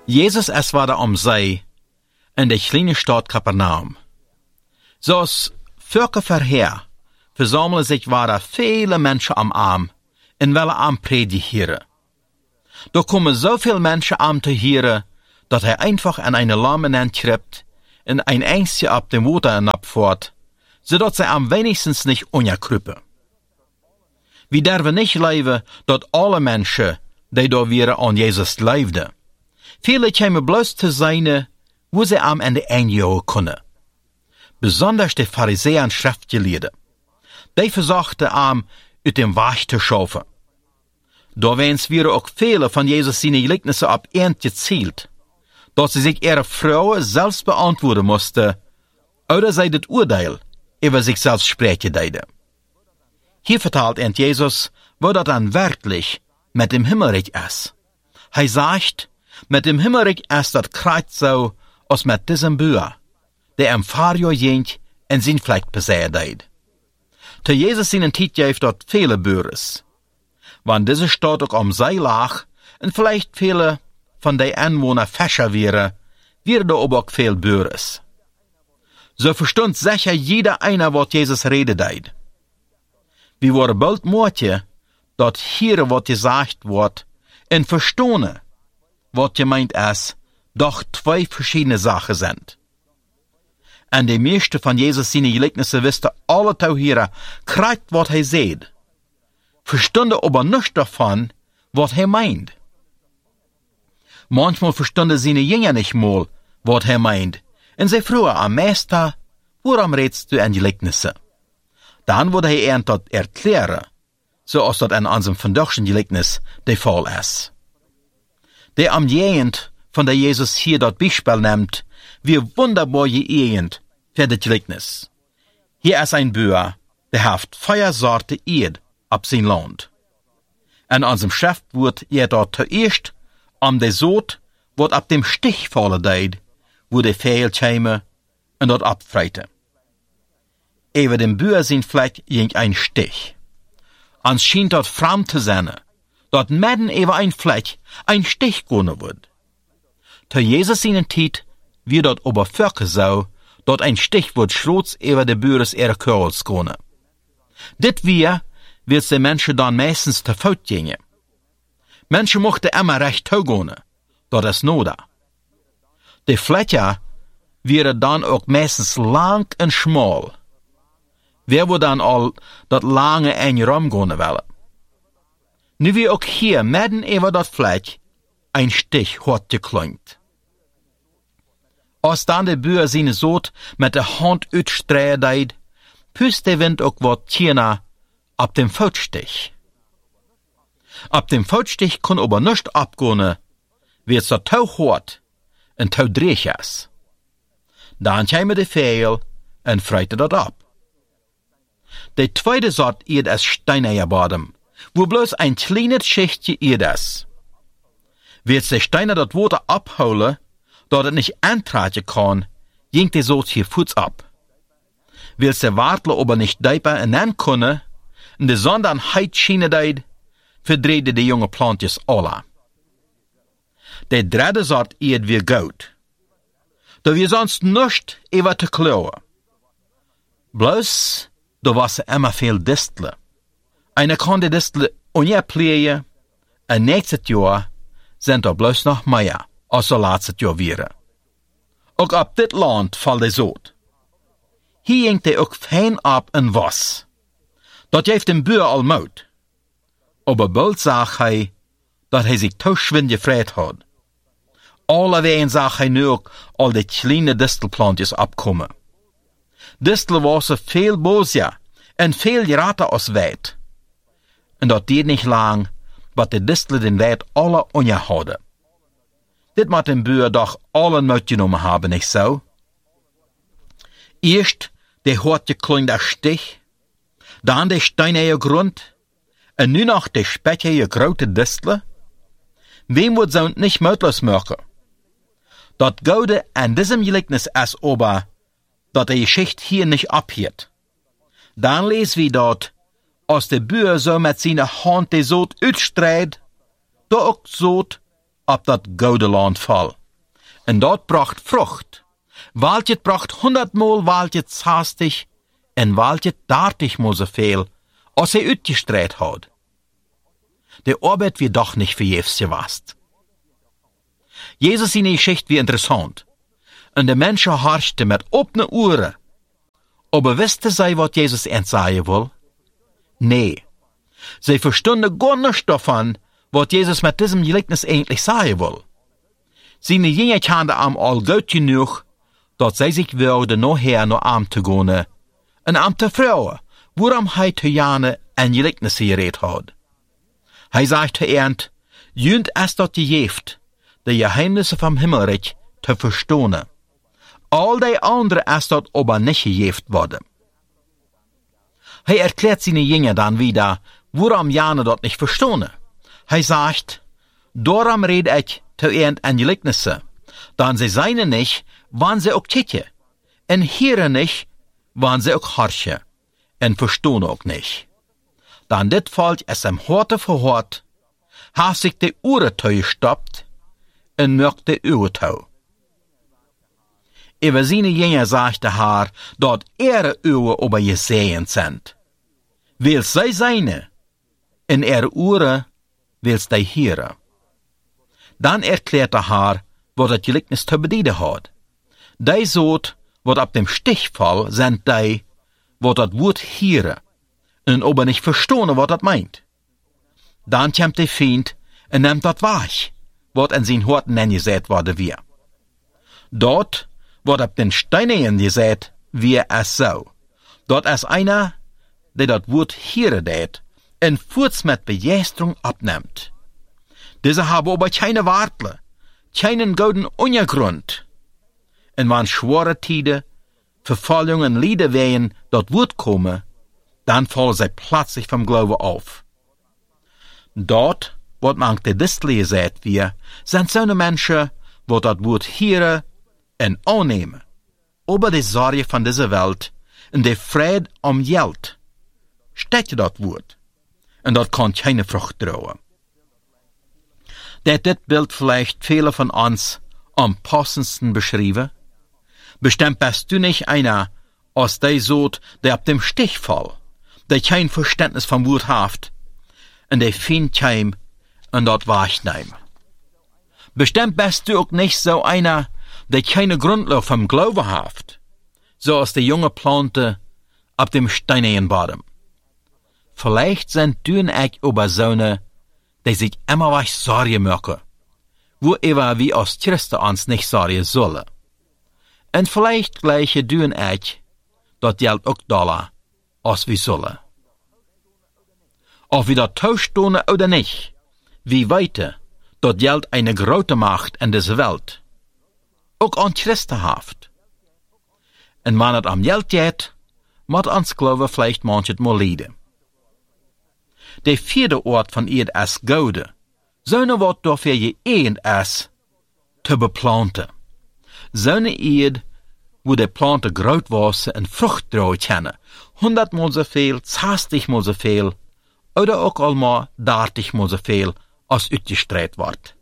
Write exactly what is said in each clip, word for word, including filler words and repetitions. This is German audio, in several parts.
Jezus es war da om zij in de kleine stad Kapernaum. Zoals vierke verheer verzamelen zich waar viele Menschen am Arm in welke am predigen. Da kommen so viele Menschen am te hören, dass er einfach an eine Lahmen entkript und ein Ängstchen ab dem Wasser hinabfährt, sodass sie am wenigstens nicht unterkrüppen. Wir dürfen nicht leben, dass alle Menschen, die da wären, an Jesus leefden. Viele kämen bloß zu sein, wo sie am Ende einjagen können. Besonders die Pharisäer und Schriftgelehrten. Die versuchten am uit dem Weg zu schaffen. Da wens wären auch viele von Jesus seine Gleichnisse ab End gezielt, dass sie sich ihre Frauen selbst beantworten mussten, oder sie das Urteil über sich selbst sprechen deiden. Hier vertelt End Jesus, wo das dann wirklich mit dem Himmelreich ist. Er sagt, mit dem Himmelreich ist das kreuz so, als mit diesem Bauer, der im Vorjahr jent in sein Fleck besehen deed. Te Jesus seinen Tijd geeft dort viele Bürers. Wann diese Stadt auch am See lag, und vielleicht viele von den Anwohnern Fäscher wären, wären da aber auch viel Bürers. So verstund sicher jeder einer, was Jesus rede deed. Wir waren bald moetje, dat hier wat gesagt wordt, en verstonen, wat gemeint ist, doch zwei verschiedene Sachen sind. En de meeste van Jezus seine Gleichnisse wisten alle Tauhierer, krijgt wat hij seht. Verstonden aber nicht davon, wat hij meint. Manchmal verstonden seine Jünger nicht mal, wat hij meint, en sie vroegen am Meister, worum redest du in Gleichnisse? Dann wurde hij ernt dat erklären, zoals dat in unserem vandaagschen Gleichnis der Fall ist. Der am Jehend, von der Jesus hier dat Beispiel nimmt, wie wunderbar geehend für das Gleichnis. Hier ist ein Bauer, der haft Feuersorte Erd ab sein Land. In unserem Schriftwort er dort zuerst am der Sod, wat ab dem Stich fallen deed, wo der Fehl käme und dort abfreite. Über dem Bauer sein Fleck ging ein Stich. Ans schien dort fram zu sein, dort mitten über ein Fleck ein Stich gehen wird. Zu Jesus seinen Tiet wie dort aber Völker so, dort ein Stich wird schrots über de Bürers ihre Körls gehen. Dit wir, wird de Menschen dann meistens te fout gingen. Menschen mochten immer recht gehen, dort ist noda. De Fläche wäre dann auch meistens lang und schmal. Wer wo dann all dat lange en rum gehen wollen. Nu wie auch hier mitten über dat Fleck ein Stich hat geklingt. Als dann der Bauer seine Sod mit der Hand uitstreien deed, püst der Wind auch wat tiener ab dem Foutstich. Ab dem Foutstich kann aber nicht abgehen, wie es so tau hart und tau dreig ist. Dann käme der Fehl und freite dat ab. Der zweite Sort Erd ist Steineierbadem, wo bloß ein kleines Schichtchen Erd ist. Wird der Steiner dat Wasser abholen, dat het nicht antragen kann, jinkt der Sort hier Fuß ab. Will der Wartler aber nicht dieper innen können, und de Sonne dann heit schiene deed, verdrehte die junge Plantjes alle. Der dritte Sort Erd wie Goud. Da wir sonst nicht über te klauen. Bloß, da was immer viel Disteln. Einer kann die Disteln unjepleien, en nächstes Jahr sind da bloß noch mehr, als so laatste Jahr wäre. Auch ab dit Land fällt der Sod. Hier jinkt er auch fein ab en was. Dat geeft dem Bauer al Mut. Aber bald sagt hij, dat hij sich to schwind gefreut hat. Allewegen sagt hij nu ook al die kleine Distelplantjes abkommen. Distelwasser veel bosja en veel geraten als wijd. En dat deed niet lang, wat de Distel den wijd alle ongehouden. Dit moet den Bauer doch allen mitgenommen haben, nicht so? Eerst der hart gekleinde Stich, dann der steinige Grund, und nu noch der spettige grote Distel. Wem wird so nicht möglich machen? Dat Goude an diesem Gleichnis ist aber, dat die Geschichte hier nicht abhielt. Dann lesen wir dort, als der Bauer so mit seiner Hand die Sod uitstreut, da auch Sod op dat gouden land val. En dat bracht vrucht. Waaltje bracht honderdmaal, waaltje zestig, en waaltje dertigmaal zoveel, als hij uitgestreit had. De arbeid wie doch nicht verjefs gewast. Jezus in die Geschichte wie interessant. En de mensen harschten met opene oren. Aber wisten zij wat Jezus eens zeggen wil? Nee. Zij verstonden gar nichts davon, wat Jezus met diesem Gleichnis eigentlich sagen will. Seine Jünger kannten am al gut genug, dat zij zich wilden nachher naar am te gaan, en am te vrouwen, waarom hij te jane en Gleichnissen geredet had. Hij sagt te ernt, jünt es dat geeft, de Geheimnisse vom Himmelreich te verstonen. Al die andere es dat aber nicht geeft worden. Hij erklärt seine Jünger dann wieder, waarom jane dat nicht verstonen. Hij sagt, daarom red ich te ernt en Gleichnissen, dan ze zijn nicht, wann ze ook titje, en hieren nicht, wann ze ook harsche, en verstonen ook nicht. Dan dit valt es em Horte voor Hort, haast zich de Uretau gestoppt, en mögt de Uretau. Über seine Jünger sagte haar, dat ihre Uhren ober gesehen sind. Wils zij seine, en ihre Uhren wils die hieren. Dan erklärte haar, wat het Gleichnis te bedienen had. Die zoot, wat op dem Stichfall sind die, wat dat woord hieren, en ober nicht verstonen wat dat meint. Dan komt de Feind en neemt dat weg, wat in zijn Horten ingezet worden wie. Dort, wat op den Steinen gezet, wie es so. Dat is einer, der dat woord hieren deed, en voorts met begeesterung abnimmt. Diese haben aber keine Wartle, keinen gouden Untergrund. En wann schwere Tide, Verfallungen, Lieder wehen, dort Wut kommen, dann fallen sie plötzlich vom Glauben auf. Dort, wat man de Distel gesagt wir, sind so eine Menschen, wo dat Wort hieren en annehmen, aber die Sorge von dieser Welt und der Friede am Geld, steht dat Wort, und dat kann keine Frucht trauen. Dat dit Bild vielleicht viele von uns am passendsten beschrieben? Bestimmt bist du nicht einer aus der Sort, der ab dem Stichfall, der kein Verständnis vom Wort haft, und der findet kein und dort wahrnehmen. Bestimmt bist du auch nicht so einer, der keine Grundlage vom Glauben haft, so als der junge Plante ab dem steinigen Boden. Vielleicht sind du und ich über so eine, die sich immer was Sorgen machen, wo immer wie als Christen uns nicht sorgen sollen. Und vielleicht gleiche du und ich, dat Geld auch Dollar, als wir sollen. Ob wir das tauschen oder nicht, wie weiter, dat Geld eine große Macht in dieser Welt, auch an Christen haft. Und wenn es am Geld geht, muss uns Glauben vielleicht manches mal leiden. Der vierde Ort von ihr ist Goude, zo'n wat dafür je eend is, te beplanten. Zo'n eed, wo de Plante groot was en Frucht drauen können, honderdmal so viel, zestigmal so viel, oder auch allemaal dertigmal so viel, als uitgestreit wordt.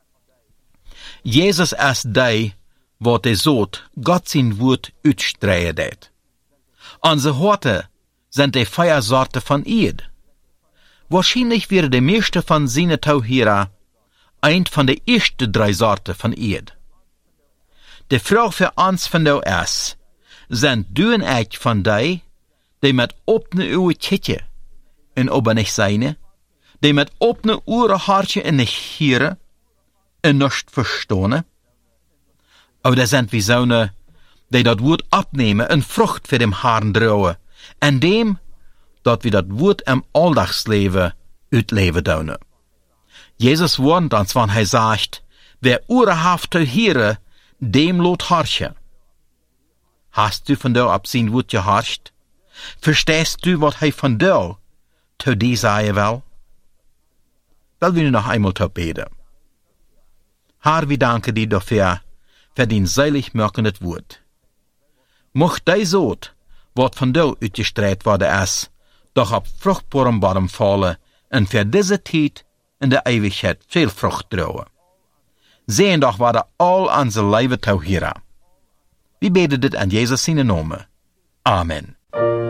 Jezus is die, wat de zoot, Gott zijn woord uitstreien deed. Onze Horte sind die Feiersorte von Eed. Wahrscheinlich wäre der meiste von seinen Tauhierer ein von der ersten drei Sorten von Eed. Die Frage für uns von der ist, sind du und ich von die, die mit offenen Augen kicken und aber nicht seine, die mit offenen Ohren hartje und nicht hören und nicht verstehen? Oder sind wir so eine, die das Wort abnehmen und Frucht für dem Haaren drauen, en dem, dat wir das Wort im Alltagsleven uitleven doen. Jesus warnt uns, wann er sagt, wer Ohren haft zu hören, dem lot harche. Hast du von da ab sein Wort geharscht? Verstehst du, was er von da zu dir sagen will? Will wir noch einmal zu beten. Herr, wir danken dir dafür, für dein selig merkendes Wort. Mocht dein Sohn, wat von da uitgestreit worden ist, doch op fruchtbaren Boden fallen und für diese Zeit in der Ewigkeit viel Frucht trauen. sehen doch wat er al aan zijn leven toe hera. We beden dit aan Jezus zijn naam. Amen.